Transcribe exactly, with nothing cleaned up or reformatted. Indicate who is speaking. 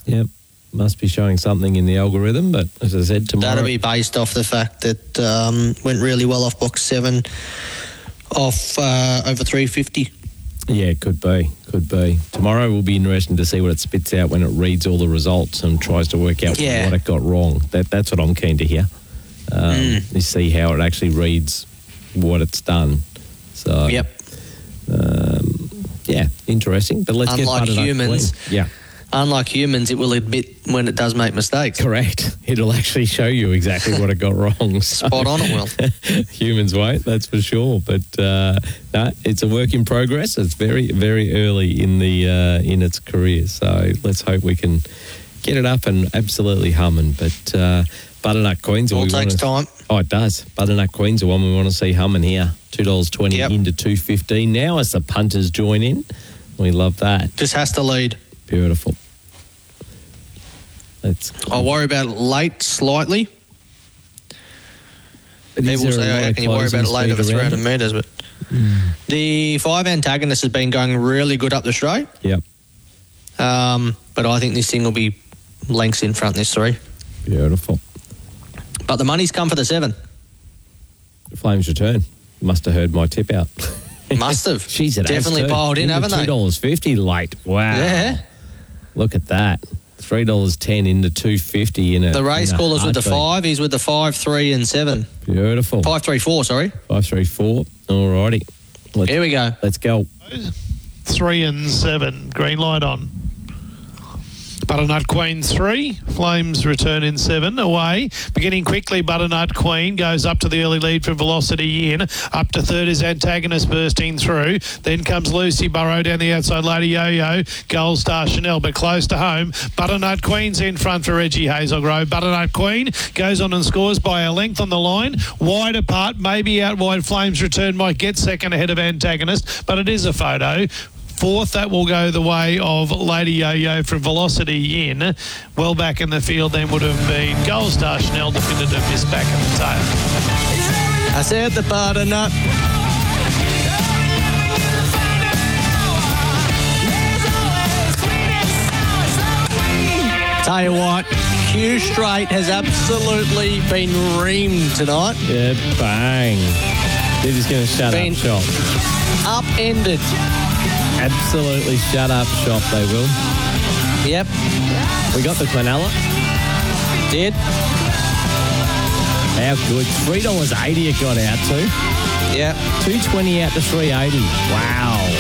Speaker 1: Yep. Must be showing something in the algorithm, but as I said, tomorrow...
Speaker 2: That'll be based off the fact that um, went really well off box seven, off uh, over three fifty.
Speaker 1: Yeah, could be, could be. Tomorrow will be interesting to see what it spits out when it reads all the results and tries to work out
Speaker 2: Yeah.
Speaker 1: what it got wrong. That That's what I'm keen to hear. Um,
Speaker 2: Mm.
Speaker 1: You see how it actually reads what it's done. So,
Speaker 2: Yep.
Speaker 1: um, yeah, interesting. But let's
Speaker 2: Unlike
Speaker 1: get buttered
Speaker 2: humans.
Speaker 1: up clean. Yeah.
Speaker 2: Unlike humans, it will admit when it does make mistakes.
Speaker 1: Correct. It'll actually show you exactly what it got wrong. So,
Speaker 2: Spot on it will.
Speaker 1: humans won't, that's for sure. But uh, no, it's a work in progress. It's very, very early in the uh, in its career. So let's hope we can get it up and absolutely humming. But uh, Butternut Queens,
Speaker 2: All
Speaker 1: we
Speaker 2: takes
Speaker 1: wanna,
Speaker 2: time.
Speaker 1: Oh, it does. Butternut Queens are one we want to see humming here. Two dollars twenty
Speaker 2: Yep.
Speaker 1: into two fifteen now as the punters join in. We love that.
Speaker 2: Just has to lead.
Speaker 1: Beautiful. Let's.
Speaker 2: I'll worry about it late slightly.
Speaker 1: But is
Speaker 2: People
Speaker 1: there a
Speaker 2: say,
Speaker 1: lot
Speaker 2: oh, how
Speaker 1: of
Speaker 2: can you worry
Speaker 1: closing
Speaker 2: about it later
Speaker 1: speed
Speaker 2: for three
Speaker 1: around
Speaker 2: hundred
Speaker 1: it?
Speaker 2: metres? But the five antagonist has been going really good up the straight.
Speaker 1: Yep.
Speaker 2: Um, but I think this thing will be lengths in front this three.
Speaker 1: Beautiful.
Speaker 2: But the money's come for the seven.
Speaker 1: Flames return. Must have heard my tip out.
Speaker 2: Must have.
Speaker 1: She's at
Speaker 2: Definitely piled in, haven't they?
Speaker 1: two dollars fifty late. Wow.
Speaker 2: Yeah.
Speaker 1: Look at that. three dollars ten into two fifty in a
Speaker 2: The race
Speaker 1: in a
Speaker 2: caller's with the
Speaker 1: heartbeat.
Speaker 2: five. He's with the five, three, and seven.
Speaker 1: Beautiful.
Speaker 2: Five, three, four. Sorry.
Speaker 1: Five, three, four. All righty. Let's,
Speaker 2: Here we go.
Speaker 1: let's go.
Speaker 3: Three and seven. Green light on. Butternut Queen three. Flames return in seven. Away. Beginning quickly, Butternut Queen goes up to the early lead for Velocity in. Up to third is Antagonist bursting through. Then comes Lucy Burrow down the outside. Lady Yo-Yo. Gold Star Chanel, but close to home. Butternut Queen's in front for Reggie Hazelgrove. Butternut Queen goes on and scores by a length on the line. Wide apart, maybe out wide. Flames return might get second ahead of Antagonist, but it is a photo. Fourth, that will go the way of Lady Yo-Yo from Velocity in. Well back in the field then would have been Gold Star Chanel, definitive miss back at the tail.
Speaker 2: I said the butternut. Tell you what, Q Straight has absolutely been reamed tonight.
Speaker 1: Yeah, bang. They're just going to shut
Speaker 2: Been-
Speaker 1: up shop.
Speaker 2: Upended.
Speaker 1: Absolutely shut up shop, they will.
Speaker 2: Yep,
Speaker 1: We got the Quinella.
Speaker 2: did.
Speaker 1: How good. three dollars eighty it got out to.
Speaker 2: Yep.
Speaker 1: two twenty out to three eighty. Wow.